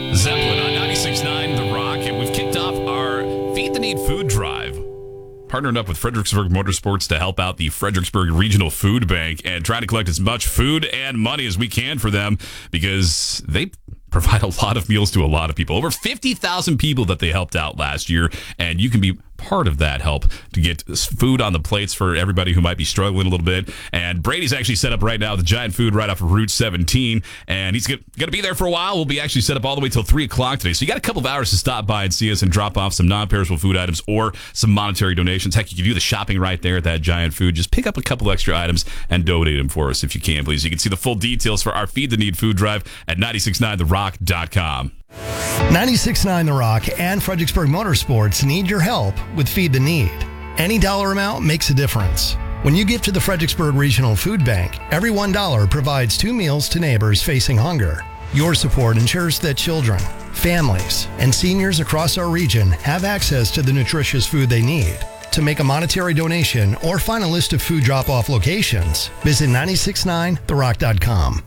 Zeppelin on 96.9 The Rock, and we've kicked off our Feed the Need food drive. Partnered up with Fredericksburg Motorsports to help out the Fredericksburg Regional Food Bank and trying to collect as much food and money as we can for them because they provide a lot of meals to a lot of people. Over 50,000 people that they helped out last year, and you can be part of that help to get food on the plates for everybody who might be struggling a little bit. And Brady's actually set up right now the Giant Food right off of Route 17, and he's going to be there for a while. We'll be actually set up all the way till 3 o'clock today. So you got a couple of hours to stop by and see us and drop off some non-perishable food items or some monetary donations. Heck, you can do the shopping right there at that Giant Food. Just pick up a couple extra items and donate them for us if you can, please. You can see the full details for our Feed the Need food drive at 969therock.com. 96.9 The Rock and Fredericksburg Motorsports need your help with Feed the Need. Any dollar amount makes a difference. When you give to the Fredericksburg Regional Food Bank, every $1 provides 2 meals to neighbors facing hunger. Your support ensures that children, families, and seniors across our region have access to the nutritious food they need. To make a monetary donation or find a list of food drop-off locations, visit 969therock.com.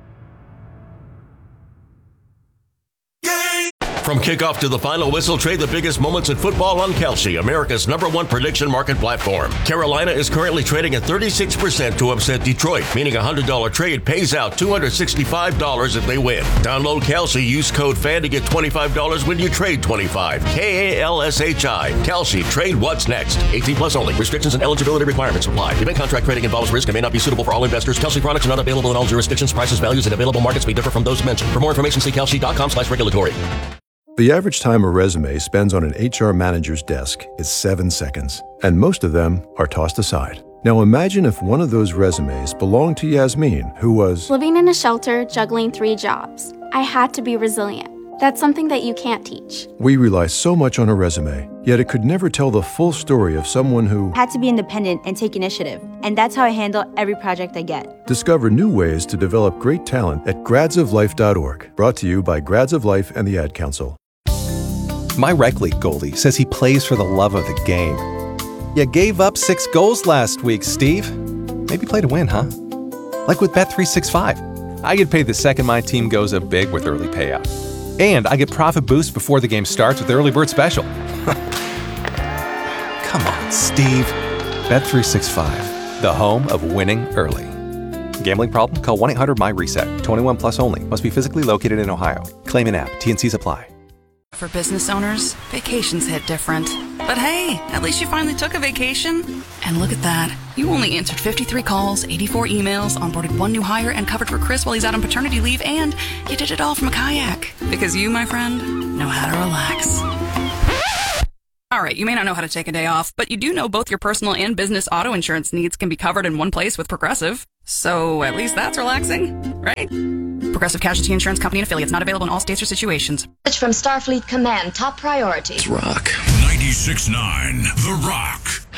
From kickoff to the final whistle, trade the biggest moments in football on Kalshi, America's #1 prediction market platform. Carolina is currently trading at 36% to upset Detroit, meaning a $100 trade pays out $265 if they win. Download Kalshi, use code FAN to get $25 when you trade $25. KALSHI. Kalshi, trade what's next. 18 plus only. Restrictions and eligibility requirements apply. Event contract trading involves risk and may not be suitable for all investors. Kalshi products are not available in all jurisdictions. Prices, values, and available markets may differ from those mentioned. For more information, see kalshi.com/regulatory. The average time a resume spends on an HR manager's desk is 7 seconds, and most of them are tossed aside. Now imagine if one of those resumes belonged to Yasmin, who was living in a shelter, juggling 3 jobs. I had to be resilient. That's something that you can't teach. We rely so much on a resume, yet it could never tell the full story of someone who had to be independent and take initiative. And that's how I handle every project I get. Discover new ways to develop great talent at gradsoflife.org. Brought to you by Grads of Life and the Ad Council. My rec league goalie says he plays for the love of the game. You gave up 6 goals last week, Steve. Maybe play to win, huh? Like with Bet365. I get paid the second my team goes up big with early payout. And I get profit boost before the game starts with the early bird special. Come on, Steve. Bet365, the home of winning early. Gambling problem? Call 1-800-MY-RESET. 21 plus only. Must be physically located in Ohio. Claim in app. T&Cs apply. For business owners, vacations hit different. But hey, at least you finally took a vacation. And look at that. You only answered 53 calls, 84 emails, onboarded 1 new hire, and covered for Chris while he's out on paternity leave, and you did it all from a kayak. Because you, my friend, know how to relax. All right, you may not know how to take a day off, but you do know both your personal and business auto insurance needs can be covered in one place with Progressive. So at least that's relaxing, right? Progressive Casualty Insurance Company and affiliates, not available in all states or situations. From Starfleet Command, top priority. Rock. 96.9 The Rock.